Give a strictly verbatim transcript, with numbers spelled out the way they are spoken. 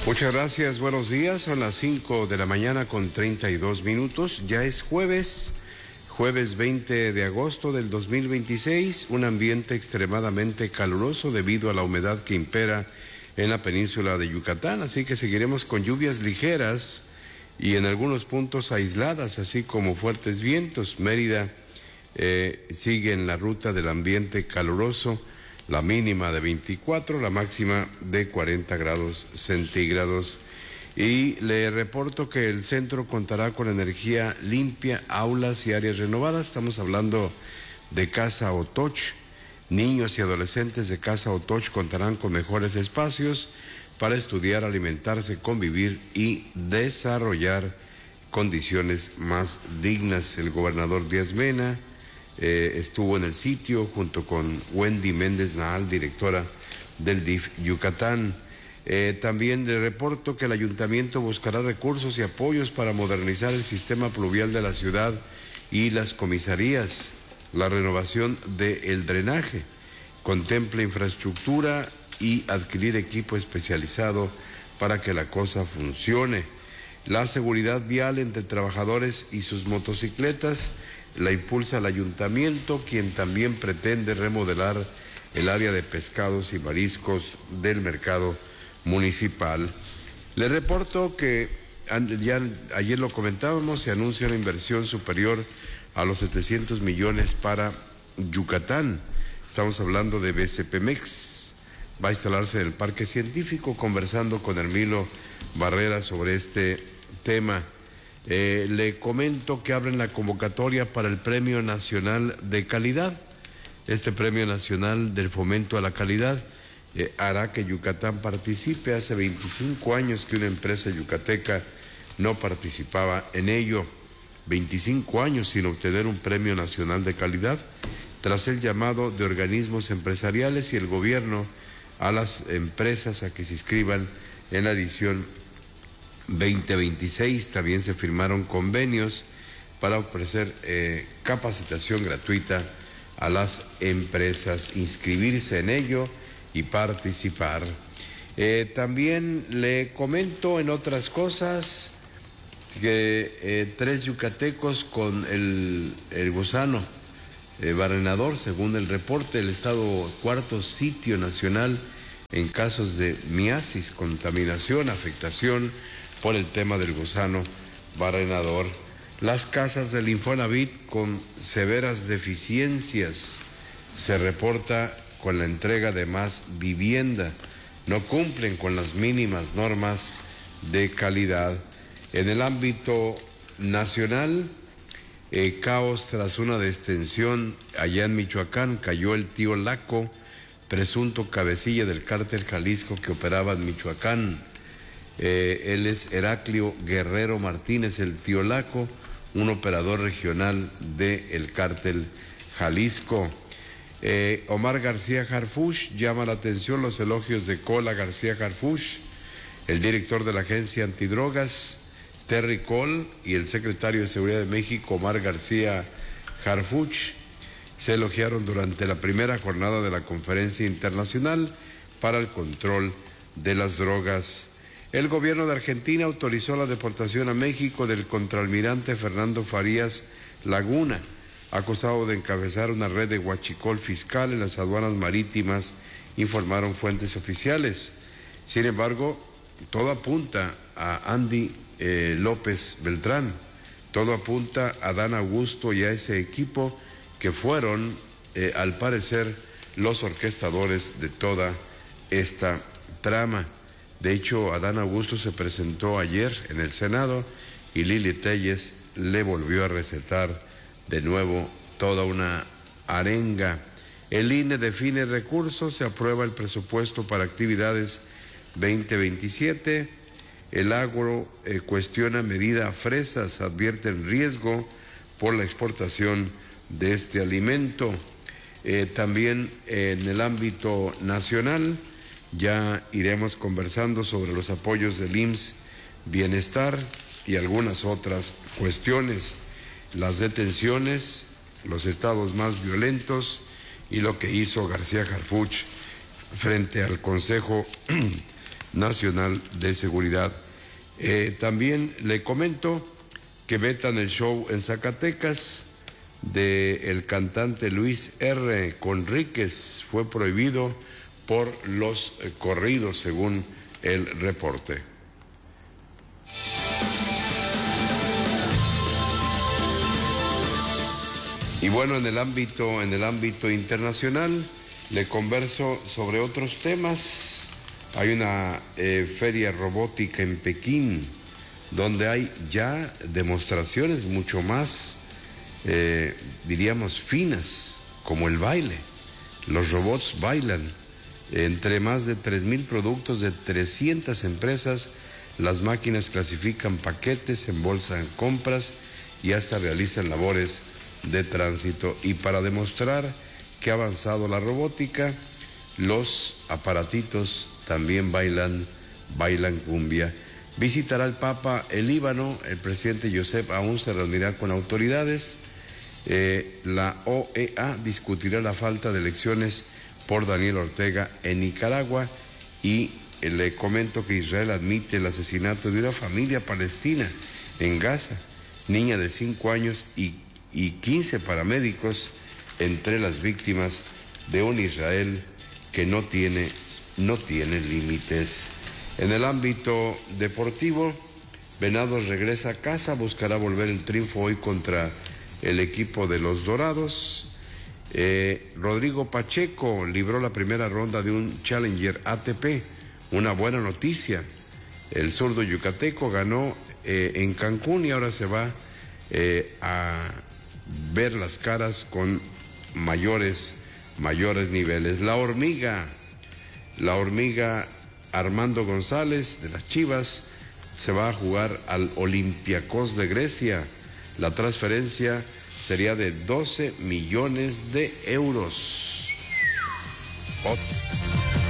Muchas gracias, buenos días. Son las cinco de la mañana con treinta y dos minutos. Ya es jueves, jueves veinte de agosto del dos mil veintiséis. Un ambiente extremadamente caluroso debido a la humedad que impera en la península de Yucatán. Así que seguiremos con lluvias ligeras y en algunos puntos aisladas, así como fuertes vientos. Mérida eh, sigue en la ruta del ambiente caluroso. La mínima de veinticuatro, la máxima de cuarenta grados centígrados. Y le reporto que el centro contará con energía limpia, aulas y áreas renovadas. Estamos hablando de Casa Otoch. Niños y adolescentes de Casa Otoch contarán con mejores espacios para estudiar, alimentarse, convivir y desarrollar condiciones más dignas. El gobernador Díaz Mena Eh, estuvo en el sitio junto con Wendy Méndez Nahal, directora del D I F Yucatán. Eh, también le reporto que el ayuntamiento buscará recursos y apoyos para modernizar el sistema pluvial de la ciudad y las comisarías. La renovación del drenaje contempla infraestructura y adquirir equipo especializado para que la cosa funcione. La seguridad vial entre trabajadores y sus motocicletas la impulsa el ayuntamiento, quien también pretende remodelar el área de pescados y mariscos del mercado municipal. Les reporto que ya ayer lo comentábamos, se anuncia una inversión superior a los setecientos millones para Yucatán. Estamos hablando de B C P Mex. Va a instalarse en el Parque Científico, conversando con Hermilo Barrera sobre este tema. Eh, le comento que abren la convocatoria para el Premio Nacional de Calidad. Este Premio Nacional del Fomento a la Calidad eh, hará que Yucatán participe. Hace veinticinco años que una empresa yucateca no participaba en ello. veinticinco años sin obtener un Premio Nacional de Calidad, tras el llamado de organismos empresariales y el gobierno a las empresas a que se inscriban en la edición veinte veintiséis. También se firmaron convenios para ofrecer eh, capacitación gratuita a las empresas, inscribirse en ello y participar. Eh, también le comento en otras cosas que eh, tres yucatecos con el, el gusano eh, barrenador, según el reporte, el estado cuarto sitio nacional en casos de miasis, contaminación, afectación por el tema del gusano barrenador. Las casas del Infonavit con severas deficiencias. Se reporta con la entrega de más vivienda. No cumplen con las mínimas normas de calidad. En el ámbito nacional, eh, caos tras una detención allá en Michoacán. Cayó el tío Laco, presunto cabecilla del cártel Jalisco que operaba en Michoacán. Eh, él es Heraclio Guerrero Martínez, el tío Laco, un operador regional del cártel Jalisco. Eh, Omar García Harfuch, llama la atención los elogios de Cola García Harfuch, el director de la agencia antidrogas, Terry Cole, y el secretario de Seguridad de México, Omar García Harfuch, se elogiaron durante la primera jornada de la Conferencia Internacional para el Control de las Drogas. El gobierno de Argentina autorizó la deportación a México del contraalmirante Fernando Farías Laguna, acusado de encabezar una red de huachicol fiscal en las aduanas marítimas, informaron fuentes oficiales. Sin embargo, todo apunta a Andy eh, López Beltrán, todo apunta a Dan Augusto y a ese equipo que fueron, eh, al parecer, los orquestadores de toda esta trama. De hecho, Adán Augusto se presentó ayer en el Senado y Lili Telles le volvió a recetar de nuevo toda una arenga. El I N E define recursos, se aprueba el presupuesto para actividades veinte veintisiete. El agro eh, cuestiona medida a fresas, advierten riesgo por la exportación de este alimento. Eh, también eh, en el ámbito nacional, ya iremos conversando sobre los apoyos del I M S S Bienestar y algunas otras cuestiones, las detenciones, los estados más violentos y lo que hizo García Harfuch frente al Consejo Nacional de Seguridad. Eh, también le comento que vetan el show en Zacatecas del cantante Luis R. Conríquez. Fue prohibido por los eh, corridos, según el reporte. Y bueno, en el ámbito, en el ámbito internacional, le converso sobre otros temas. Hay una eh, feria robótica en Pekín, donde hay ya demostraciones mucho más, eh, diríamos, finas, como el baile. Los robots bailan. Entre más de tres mil productos de trescientas empresas, las máquinas clasifican paquetes, embolsan compras y hasta realizan labores de tránsito. Y para demostrar que ha avanzado la robótica, los aparatitos también bailan, bailan cumbia. Visitará el Papa el Líbano. El presidente Joseph aún se reunirá con autoridades. Eh, la O E A discutirá la falta de elecciones por Daniel Ortega en Nicaragua. Y eh, le comento que Israel admite el asesinato de una familia palestina en Gaza, niña de cinco años y y quince paramédicos entre las víctimas de un Israel que no tiene, no tiene límites. En el ámbito deportivo, Venados regresa a casa, buscará volver el triunfo hoy contra el equipo de los Dorados. Eh, Rodrigo Pacheco libró la primera ronda de un Challenger A T P, una buena noticia. El zurdo yucateco ganó eh, en Cancún y ahora se va eh, a ver las caras con mayores, mayores niveles. La hormiga, la hormiga Armando González de las Chivas se va a jugar al Olympiacos de Grecia. La transferencia sería de doce millones de euros. Ot-